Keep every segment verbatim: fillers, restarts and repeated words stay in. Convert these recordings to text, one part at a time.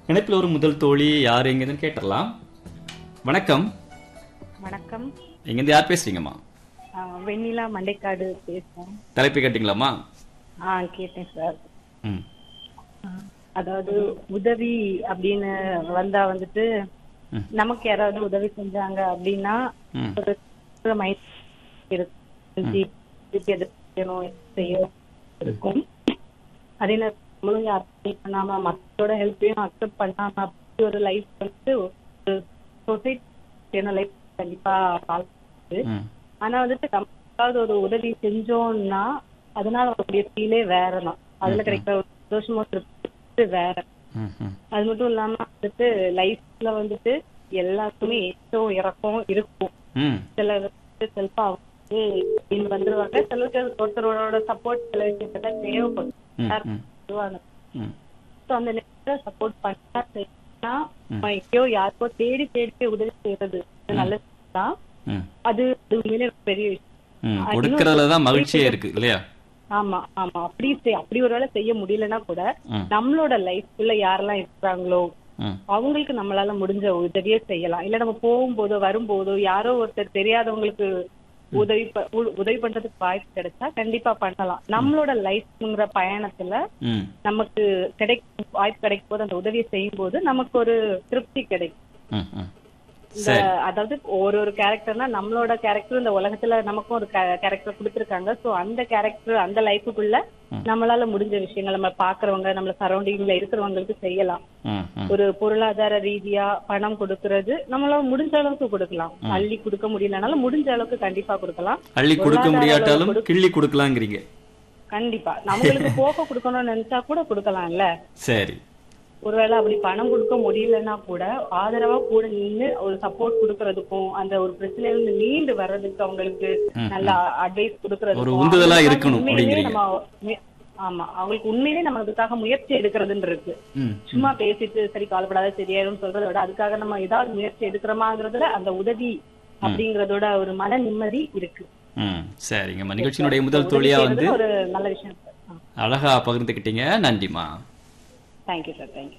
இணைப்பில் ஒரு முதல் தோழி யார் எங்கன்னு கேட்டலாம். வணக்கம். வணக்கம். எங்கேருந்து யார் பேசுறீங்கம்மா? ஆ, வெண்ணிலா மண்டைக்காடு பேசுறேன். தலைப்பு கேட்டீங்களாம்மா? ஆ கேட்டேன் சார். ம் அதாவது உதவி அப்படின்னு வந்தா வந்துட்டு ம். நமக்கு யாராவது உதவி செஞ்சாங்க அப்படின்னா ம். ஒரு மைண்ட் இருக்கும். திருப்பி அது செய்யணும், செய்யணும் இருக்கும். அதே நேரம் நம்மளும் யாரும் help பண்ணாம மற்றோட ஹெல்ப்பையும் அக்செப்ட் பண்ணாம அப்படி ஒரு லைஃப் வந்து ஒரு சொசைட்டி லைஃப் கண்டிப்பா பாக்குது. ம். ஆனா வந்துட்டு நமக்காவது ஒரு உதவி செஞ்சோம்னா அதனால அவருடைய ஃபீலே வேறதான். அதுல கிடைக்கிற ஒரு சந்தோஷமும் திருப்தி வேற. ம். ம். அது மட்டும் இல்லாம வந்துட்டு லைஃப்ல வந்துட்டு எல்லாருக்குமே ஏற்றம் இறக்கம் இருக்கும். ம். சில செல்ஃபா வந்து வந்துருவாங்க, சிலருக்கு ஒருத்தரோட சப்போர்ட் சில விஷயத்துல தேவைப்படும். ம். எல்லாரும் ம். வருவாங்க. ம். So, அந்த நேரத்துல சப்போர்ட் பண்ணா செய்யணும்னா நம்ம எங்கேயோ யாருக்கோ தேடி தேடி உதவி செய்யறது நல்லதுதான். ம். அது அது உண்மையிலே ஒரு பெரிய விஷயம். ம். அது கொடுக்கறதுல தான் இன்னும் மகிழ்ச்சியே இருக்கு இல்லையா? ஆமா ஆமா அப்படி செய்- அப்படி ஒரு வேளை செய்ய முடியலன்னா கூட ம். நம்மளோட லைஃப்ல யாரெல்லாம் இருக்கிறாங்களோ ம். அவங்களுக்கு நம்மளால முடிஞ்ச உதவியே செய்யலாம். இல்ல நம்ம போகும்போதோ வரும்போதோ யாரோ ஒருத்தர் தெரியாதவங்களுக்கு உதவி ப- உ- உதவி பண்றதுக்கு வாய்ப்பு கிடைச்சா கண்டிப்பா பண்ணலாம். நம்மளோட லைஃப்ங்கிற பயணத்துல ம். நமக்கு கிடைக்கும் வாய்ப்பு கிடைக்கும் போது அந்த உதவியை செய்யும் போது நமக்கு ஒரு திருப்தி கிடைக்கும். ம். ம். இந்த சரி. அதாவது ஒரு ஒரு கேரக்டர்னா நம்மளோட கேரக்டர் இந்த உலகத்துல நமக்கும் ஒரு கேரக்டர் கொடுத்திருக்காங்க. சோ அந்த கேரக்டர் அந்த லைஃபுக்குள்ள நம்மளால முடிஞ்ச விஷயங்கள் நம்ம பாக்குறவங்க நம்மள சரௌண்டிங்ல இருக்கிறவங்களுக்கு செய்யலாம். ம். ம். ஒரு பொருளாதார ரீதியா பணம் கொடுக்கறது நம்மளால முடிஞ்ச அளவுக்கு கொடுக்கலாம். அள்ளி கொடுக்க முடியலனாலும் முடிஞ்ச அளவுக்கு கண்டிப்பா கொடுக்கலாம். அள்ளி கொடுக்க பொருளாதார முடியாட்டாலும் கொடுக்க- கிள்ளி கொடுக்கலாங்கிறீங்க. கண்டிப்பா நம்மளுக்கு போக கொடுக்கணும்னு நினைச்சா கூட கொடுக்கலாம்ல. சரி. ஒருவேளை அப்படி பணம் கொடுக்க முடியலன்னா கூட ஆதரவா கூட நின்று ஒரு சப்போர்ட் கொடுக்கறதுக்கும் அந்த ஒரு பிரச்சனையில இருந்து மீண்டு வர்றதுக்கு அவங்களுக்கு நல்ல அட்வைஸ் ஒரு கொடுக்கறதுக்கும் உந்துதலா அவங்களுக்காக இருக்கணும் உண்மையிலேயே அப்படிங்கிறீங்க. நம்ம மு- ஆமா அவங்களுக்கு உண்மையிலேயே நம்ம அதுக்காக முயற்சி எடுக்கிறதுன்னு இருக்கு. ம். சும்மா பேசிட்டு சரி கவலைப்படாத சரியாயிரும் சொல்றதை விட அதுக்காக நம்ம ஏதாவது முயற்சி எடுக்கிறோமாங்கிறதுல அந்த உதவி அப்படிங்கறதோட ஒரு மன நிம்மதி இருக்கு. ம். சரிங்கம்மா. நிகழ்ச்சியினுடைய முதல் உதவி தோழியா வந்து செய்யறது ஒரு நல்ல விஷயம் சார். அழகா பகிர்ந்துக்கிட்டீங்க. நன்றிம்மா. Thank you sir. தேங்க்யூ.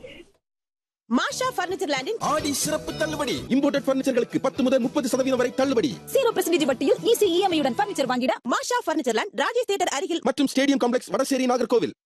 மாஷா பர்னிச்சர் லேண்டின் ஆடி சிறப்பு தள்ளுபடி. இம்போர்ட்டட் பர்னிச்சர்களுக்கு பத்து முதல் முப்பது சதவீதம் வரை தள்ளுபடி. ஜீரோ பர்சன்டேஜ் வட்டியில் ஈஸி இஎம்ஐ உடன் பர்னிச்சர் வாங்கிட மாஷா பர்னிச்சர் லேண்ட் ராஜேஷ் தியேட்டர் அருகில் மற்றும் ஸ்டேடியம் காம்ப்ளெக்ஸ் வடசேரி நாகர்கோவில்.